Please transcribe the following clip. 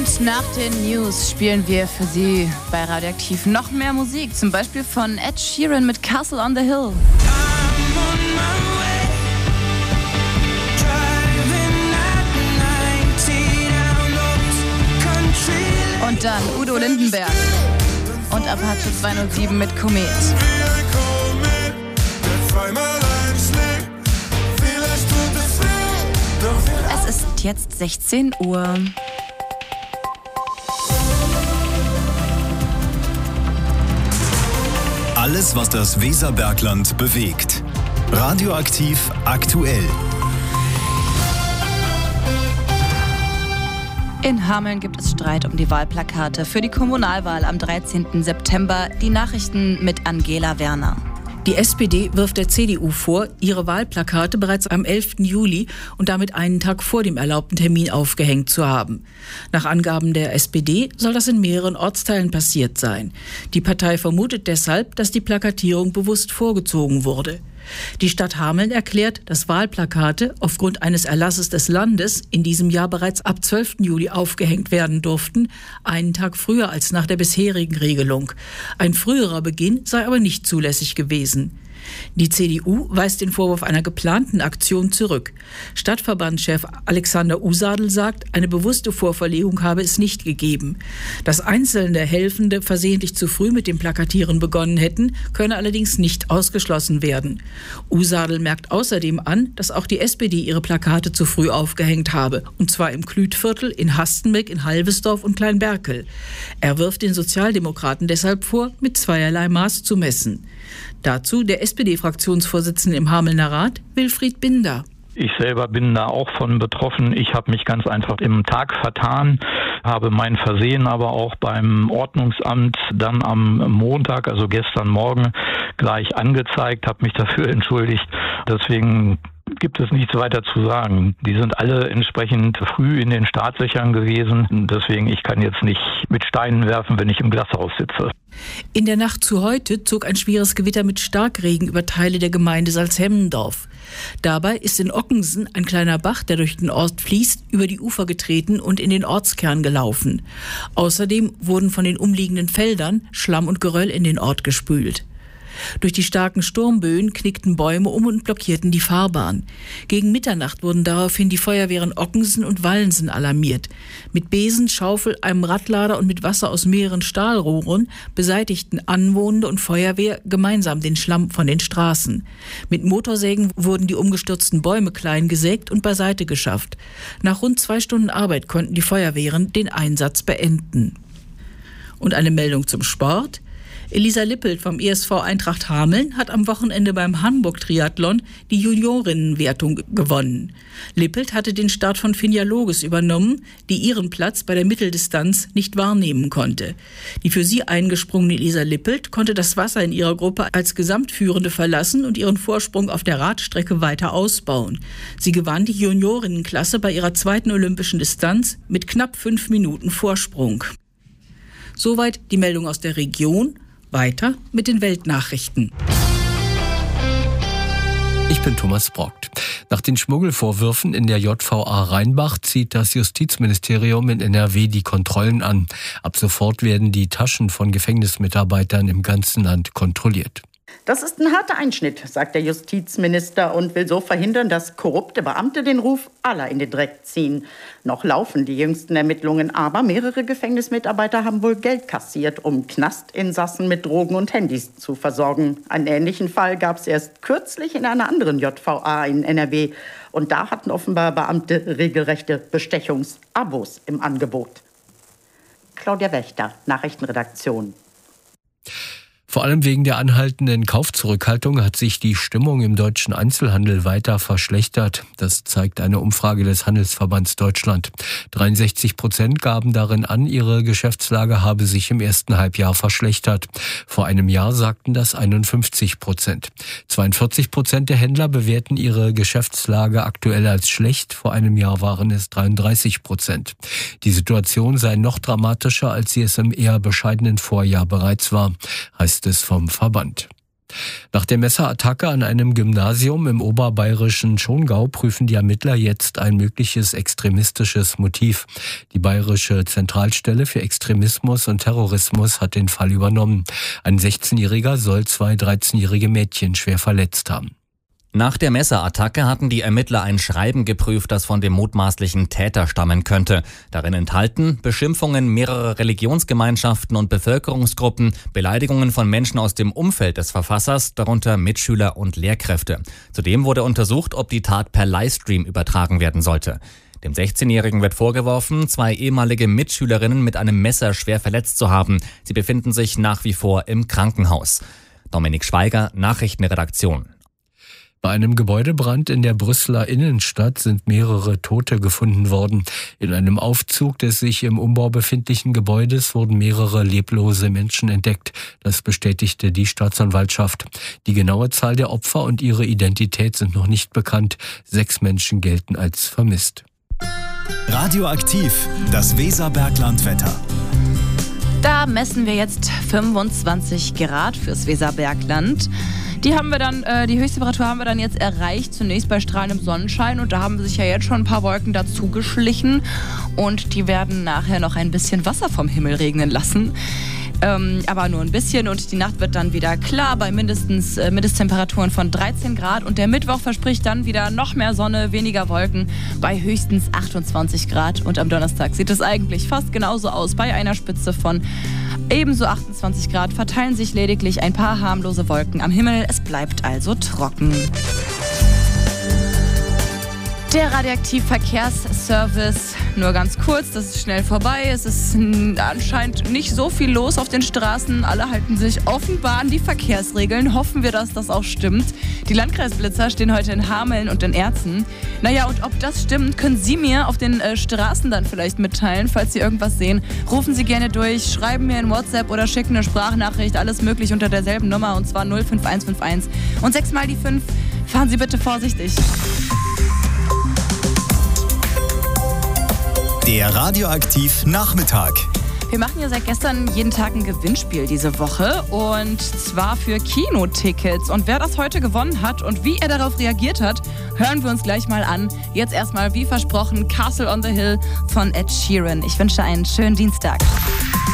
Und nach den News spielen wir für Sie bei Radioaktiv noch mehr Musik. Zum Beispiel von Ed Sheeran mit Castle on the Hill. Und dann Udo Lindenberg und Apache 207 mit Komet. Es ist jetzt 16 Uhr. Alles, was das Weserbergland bewegt. Radioaktiv aktuell. In Hameln gibt es Streit um die Wahlplakate für die Kommunalwahl am 13. September. Die Nachrichten mit Angela Werner. Die SPD wirft der CDU vor, ihre Wahlplakate bereits am 11. Juli und damit einen Tag vor dem erlaubten Termin aufgehängt zu haben. Nach Angaben der SPD soll das in mehreren Ortsteilen passiert sein. Die Partei vermutet deshalb, dass die Plakatierung bewusst vorgezogen wurde. Die Stadt Hameln erklärt, dass Wahlplakate aufgrund eines Erlasses des Landes in diesem Jahr bereits ab 12. Juli aufgehängt werden durften, einen Tag früher als nach der bisherigen Regelung. Ein früherer Beginn sei aber nicht zulässig gewesen. Die CDU weist den Vorwurf einer geplanten Aktion zurück. Stadtverbandschef Alexander Usadel sagt, eine bewusste Vorverlegung habe es nicht gegeben. Dass einzelne Helfende versehentlich zu früh mit dem Plakatieren begonnen hätten, könne allerdings nicht ausgeschlossen werden. Usadel merkt außerdem an, dass auch die SPD ihre Plakate zu früh aufgehängt habe, und zwar im Klütviertel, in Hastenbeck, in Halvesdorf und Kleinberkel. Er wirft den Sozialdemokraten deshalb vor, mit zweierlei Maß zu messen. Dazu der SPD-Fraktionsvorsitzende im Hamelner Rat, Wilfried Binder. Ich selber bin da auch von betroffen. Ich habe mich ganz einfach im Tag vertan, habe mein Versehen aber auch beim Ordnungsamt dann am Montag, also gestern Morgen, gleich angezeigt, habe mich dafür entschuldigt. Deswegen gibt es nichts weiter zu sagen. Die sind alle entsprechend früh in den Startlöchern gewesen. Deswegen, ich kann jetzt nicht mit Steinen werfen, wenn ich im Glashaus sitze. In der Nacht zu heute zog ein schweres Gewitter mit Starkregen über Teile der Gemeinde Salzhemmendorf. Dabei ist in Ockensen ein kleiner Bach, der durch den Ort fließt, über die Ufer getreten und in den Ortskern gelaufen. Außerdem wurden von den umliegenden Feldern Schlamm und Geröll in den Ort gespült. Durch die starken Sturmböen knickten Bäume um und blockierten die Fahrbahn. Gegen Mitternacht wurden daraufhin die Feuerwehren Ockensen und Wallensen alarmiert. Mit Besen, Schaufel, einem Radlader und mit Wasser aus mehreren Stahlrohren beseitigten Anwohner und Feuerwehr gemeinsam den Schlamm von den Straßen. Mit Motorsägen wurden die umgestürzten Bäume klein gesägt und beiseite geschafft. Nach rund 2 Stunden Arbeit konnten die Feuerwehren den Einsatz beenden. Und eine Meldung zum Sport. Elisa Lippelt vom ESV Eintracht Hameln hat am Wochenende beim Hamburg-Triathlon die Juniorinnenwertung gewonnen. Lippelt hatte den Start von Finja Loges übernommen, die ihren Platz bei der Mitteldistanz nicht wahrnehmen konnte. Die für sie eingesprungene Elisa Lippelt konnte das Wasser in ihrer Gruppe als Gesamtführende verlassen und ihren Vorsprung auf der Radstrecke weiter ausbauen. Sie gewann die Juniorinnenklasse bei ihrer 2. olympischen Distanz mit knapp 5 Minuten Vorsprung. Soweit die Meldung aus der Region. Weiter mit den Weltnachrichten. Ich bin Thomas Brockt. Nach den Schmuggelvorwürfen in der JVA Rheinbach zieht das Justizministerium in NRW die Kontrollen an. Ab sofort werden die Taschen von Gefängnismitarbeitern im ganzen Land kontrolliert. Das ist ein harter Einschnitt, sagt der Justizminister und will so verhindern, dass korrupte Beamte den Ruf aller in den Dreck ziehen. Noch laufen die jüngsten Ermittlungen, aber mehrere Gefängnismitarbeiter haben wohl Geld kassiert, um Knastinsassen mit Drogen und Handys zu versorgen. Einen ähnlichen Fall gab es erst kürzlich in einer anderen JVA in NRW. Und da hatten offenbar Beamte regelrechte Bestechungsabos im Angebot. Claudia Wächter, Nachrichtenredaktion. Vor allem wegen der anhaltenden Kaufzurückhaltung hat sich die Stimmung im deutschen Einzelhandel weiter verschlechtert. Das zeigt eine Umfrage des Handelsverbands Deutschland. 63% gaben darin an, ihre Geschäftslage habe sich im ersten Halbjahr verschlechtert. Vor einem Jahr sagten das 51%. 42% der Händler bewerten ihre Geschäftslage aktuell als schlecht. Vor einem Jahr waren es 33%. Die Situation sei noch dramatischer, als sie es im eher bescheidenen Vorjahr bereits war, heißt es vom Verband. Nach der Messerattacke an einem Gymnasium im oberbayerischen Schongau prüfen die Ermittler jetzt ein mögliches extremistisches Motiv. Die Bayerische Zentralstelle für Extremismus und Terrorismus hat den Fall übernommen. Ein 16-Jähriger soll 2 13-jährige Mädchen schwer verletzt haben. Nach der Messerattacke hatten die Ermittler ein Schreiben geprüft, das von dem mutmaßlichen Täter stammen könnte. Darin enthalten Beschimpfungen mehrerer Religionsgemeinschaften und Bevölkerungsgruppen, Beleidigungen von Menschen aus dem Umfeld des Verfassers, darunter Mitschüler und Lehrkräfte. Zudem wurde untersucht, ob die Tat per Livestream übertragen werden sollte. Dem 16-Jährigen wird vorgeworfen, 2 ehemalige Mitschülerinnen mit einem Messer schwer verletzt zu haben. Sie befinden sich nach wie vor im Krankenhaus. Dominik Schweiger, Nachrichtenredaktion. Bei einem Gebäudebrand in der Brüsseler Innenstadt sind mehrere Tote gefunden worden. In einem Aufzug des sich im Umbau befindlichen Gebäudes wurden mehrere leblose Menschen entdeckt. Das bestätigte die Staatsanwaltschaft. Die genaue Zahl der Opfer und ihre Identität sind noch nicht bekannt. 6 Menschen gelten als vermisst. Radioaktiv, das Weserberglandwetter. Da messen wir jetzt 25 Grad fürs Weserbergland. Die höchste Temperatur haben wir dann jetzt erreicht, zunächst bei strahlendem Sonnenschein, und da haben sich ja jetzt schon ein paar Wolken dazu geschlichen und die werden nachher noch ein bisschen Wasser vom Himmel regnen lassen. Aber nur ein bisschen, und die Nacht wird dann wieder klar bei Mindesttemperaturen von 13 Grad, und der Mittwoch verspricht dann wieder noch mehr Sonne, weniger Wolken bei höchstens 28 Grad, und am Donnerstag sieht es eigentlich fast genauso aus. Bei einer Spitze von ebenso 28 Grad verteilen sich lediglich ein paar harmlose Wolken am Himmel. Es bleibt also trocken. Der Radioaktiv-Verkehrsservice, nur ganz kurz, das ist schnell vorbei. Es ist anscheinend nicht so viel los auf den Straßen. Alle halten sich offenbar an die Verkehrsregeln. Hoffen wir, dass das auch stimmt. Die Landkreisblitzer stehen heute in Hameln und in Erzen. Naja, und ob das stimmt, können Sie mir auf den Straßen dann vielleicht mitteilen, falls Sie irgendwas sehen. Rufen Sie gerne durch, schreiben mir in WhatsApp oder schicken eine Sprachnachricht. Alles möglich unter derselben Nummer, und zwar 05151. Und 6 mal die 5. Fahren Sie bitte vorsichtig. Der Radioaktiv Nachmittag. Wir machen ja seit gestern jeden Tag ein Gewinnspiel diese Woche, und zwar für Kinotickets. Und wer das heute gewonnen hat und wie er darauf reagiert hat, hören wir uns gleich mal an. Jetzt erstmal, wie versprochen, Castle on the Hill von Ed Sheeran. Ich wünsche einen schönen Dienstag.